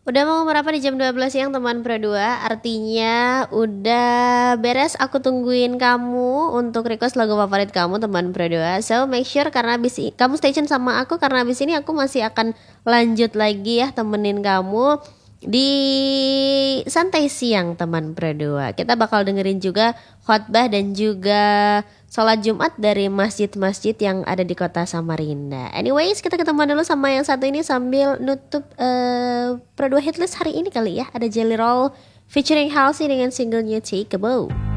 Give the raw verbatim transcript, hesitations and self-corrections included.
Udah mau merapat di jam dua belas siang teman Pro dua. Artinya udah beres, aku tungguin kamu untuk request lagu favorit kamu teman Pro dua. So make sure karena abis i- kamu stay tune sama aku, karena abis ini aku masih akan lanjut lagi ya temenin kamu di santai siang teman Pro dua. Kita bakal dengerin juga khotbah dan juga sholat Jumat dari masjid-masjid yang ada di kota Samarinda. Anyways, kita ketemu dulu sama yang satu ini sambil nutup uh, Pro dua Hitlist hari ini kali ya. Ada Jelly Roll featuring Halsey dengan singlenya Take a Bow.